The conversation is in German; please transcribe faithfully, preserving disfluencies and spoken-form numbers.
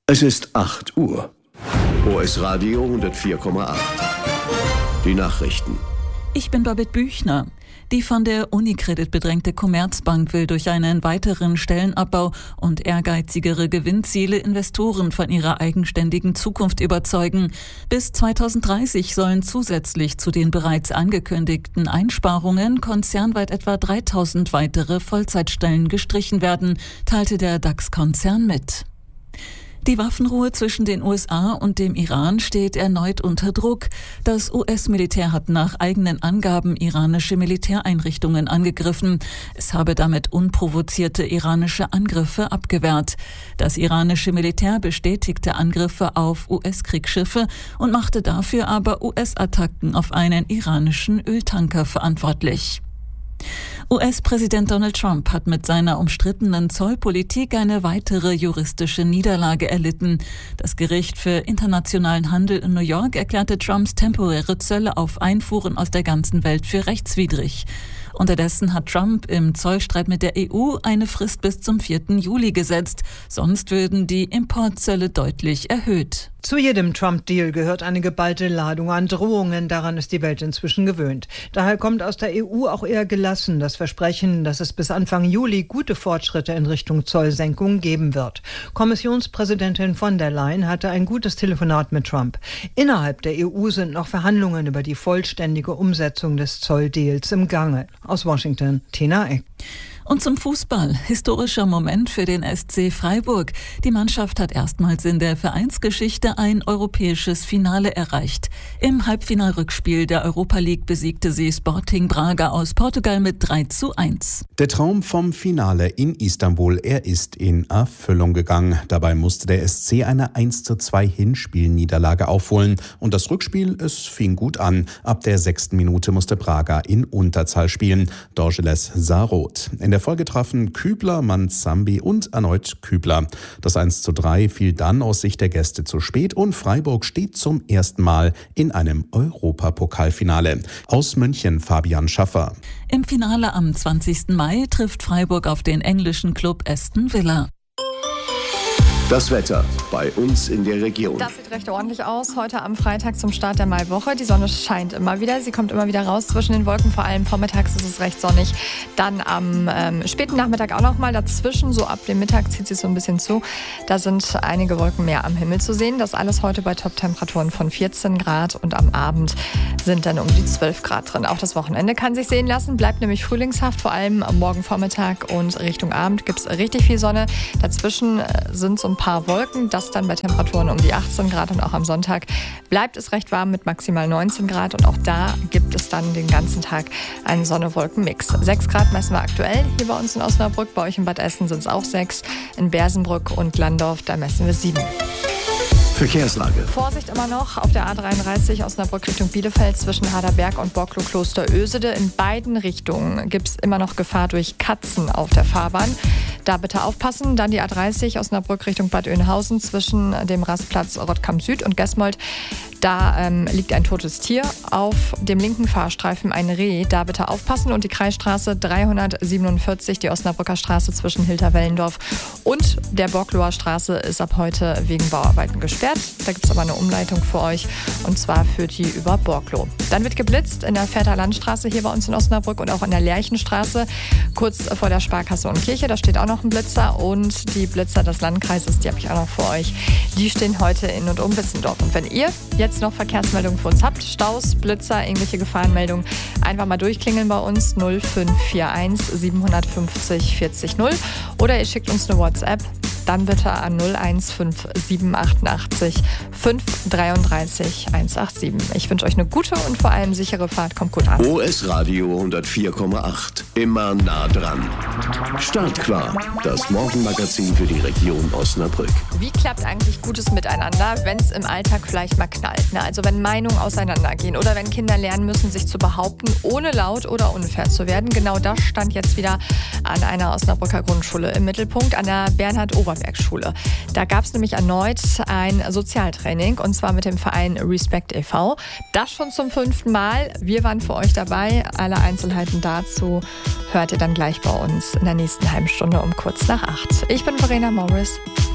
Es ist acht Uhr. O S Radio hundertvier Komma acht. Die Nachrichten. Ich bin Babette Büchner. Die von der Unicredit bedrängte Commerzbank will durch einen weiteren Stellenabbau und ehrgeizigere Gewinnziele Investoren von ihrer eigenständigen Zukunft überzeugen. Bis zweitausenddreißig sollen zusätzlich zu den bereits angekündigten Einsparungen konzernweit etwa dreitausend weitere Vollzeitstellen gestrichen werden, teilte der DAX-Konzern mit. Die Waffenruhe zwischen den U S A und dem Iran steht erneut unter Druck. Das U S-Militär hat nach eigenen Angaben iranische Militäreinrichtungen angegriffen. Es habe damit unprovozierte iranische Angriffe abgewehrt. Das iranische Militär bestätigte Angriffe auf U S-Kriegsschiffe und machte dafür aber U S-Attacken auf einen iranischen Öltanker verantwortlich. U S-Präsident Donald Trump hat mit seiner umstrittenen Zollpolitik eine weitere juristische Niederlage erlitten. Das Gericht für internationalen Handel in New York erklärte Trumps temporäre Zölle auf Einfuhren aus der ganzen Welt für rechtswidrig. Unterdessen hat Trump im Zollstreit mit der E U eine Frist bis zum vierten Juli gesetzt. Sonst würden die Importzölle deutlich erhöht. Zu jedem Trump-Deal gehört eine geballte Ladung an Drohungen. Daran ist die Welt inzwischen gewöhnt. Daher kommt aus der E U auch eher gelassen das Versprechen, dass es bis Anfang Juli gute Fortschritte in Richtung Zollsenkung geben wird. Kommissionspräsidentin von der Leyen hatte ein gutes Telefonat mit Trump. Innerhalb der E U sind noch Verhandlungen über die vollständige Umsetzung des Zolldeals im Gange. Aus Washington, Tina Eck. Und zum Fußball. Historischer Moment für den S C Freiburg. Die Mannschaft hat erstmals in der Vereinsgeschichte ein europäisches Finale erreicht. Im Halbfinalrückspiel der Europa League besiegte sie Sporting Braga aus Portugal mit drei zu eins. Der Traum vom Finale in Istanbul, er ist in Erfüllung gegangen. Dabei musste der S C eine eins zu zwei Hinspielniederlage aufholen. Und das Rückspiel, es fing gut an. Ab der sechsten Minute musste Braga in Unterzahl spielen. Dorgeles sah rot. In der Folge trafen Kübler, Manzambi und erneut Kübler. Das eins zu drei fiel dann aus Sicht der Gäste zu spät und Freiburg steht zum ersten Mal in einem Europapokalfinale. Aus München Fabian Schaffer. Im Finale am zwanzigsten Mai trifft Freiburg auf den englischen Club Aston Villa. Das Wetter bei uns in der Region. Das sieht recht ordentlich aus. Heute am Freitag zum Start der Maiwoche. Die Sonne scheint immer wieder. Sie kommt immer wieder raus zwischen den Wolken. Vor allem vormittags ist es recht sonnig. Dann am ähm, späten Nachmittag auch noch mal. Dazwischen, so ab dem Mittag, zieht es so ein bisschen zu. Da sind einige Wolken mehr am Himmel zu sehen. Das alles heute bei Top-Temperaturen von vierzehn Grad. Und am Abend sind dann um die zwölf Grad drin. Auch das Wochenende kann sich sehen lassen. Bleibt nämlich frühlingshaft. Vor allem am morgen Vormittag und Richtung Abend gibt es richtig viel Sonne. Dazwischen sind so ein paar Wolken, das dann bei Temperaturen um die achtzehn Grad und auch am Sonntag bleibt es recht warm mit maximal neunzehn Grad und auch da gibt es dann den ganzen Tag einen Sonne-Wolken-Mix. sechs Grad messen wir aktuell hier bei uns in Osnabrück, bei euch in Bad Essen sind es auch sechs, in Bersenbrück und Landorf, da messen wir sieben. Verkehrslage. Vorsicht immer noch auf der A dreiunddreißig Osnabrück Richtung Bielefeld zwischen Haderberg und Borklow-Kloster-Ösede. In beiden Richtungen gibt es immer noch Gefahr durch Katzen auf der Fahrbahn. Da bitte aufpassen. Dann die A dreißig Osnabrück Richtung Bad Oeynhausen zwischen dem Rastplatz Rottkamp Süd und Gesmold. Da ähm, liegt ein totes Tier. Auf dem linken Fahrstreifen ein Reh. Da bitte aufpassen. Und die Kreisstraße dreihundertsiebenundvierzig, die Osnabrücker Straße zwischen Hilter-Wellendorf und der Borklower Straße ist ab heute wegen Bauarbeiten gesperrt. Da gibt es aber eine Umleitung für euch und zwar führt die über Borklow. Dann wird geblitzt in der Väter Landstraße hier bei uns in Osnabrück und auch in der Lerchenstraße kurz vor der Sparkasse und Kirche. Da steht auch noch ein Blitzer und die Blitzer des Landkreises, die habe ich auch noch für euch. Die stehen heute in und um Wissendorf. Und wenn ihr jetzt noch Verkehrsmeldungen für uns habt, Staus, Blitzer, irgendwelche Gefahrenmeldungen, einfach mal durchklingeln bei uns null fünf vier eins sieben fünf null vierzig null oder ihr schickt uns eine WhatsApp. Dann bitte an null eins fünf sieben achtundachtzig fünf dreiunddreißig hundertsiebenundachtzig. Ich wünsche euch eine gute und vor allem sichere Fahrt. Kommt gut an. O S Radio hundertvier Komma acht. Immer nah dran. Startklar. Das Morgenmagazin für die Region Osnabrück. Wie klappt eigentlich gutes Miteinander, wenn es im Alltag vielleicht mal knallt? Ne? Also wenn Meinungen auseinandergehen oder wenn Kinder lernen müssen, sich zu behaupten, ohne laut oder unfair zu werden. Genau das stand jetzt wieder an einer Osnabrücker Grundschule im Mittelpunkt, an der Bernhard-Oberberg-Schule. Da gab es nämlich erneut ein Sozialtraining und zwar mit dem Verein Respect e V Das schon zum fünften Mal. Wir waren für euch dabei. Alle Einzelheiten dazu hört ihr dann gleich bei uns in der nächsten halben Stunde um kurz nach acht. Ich bin Verena Morris.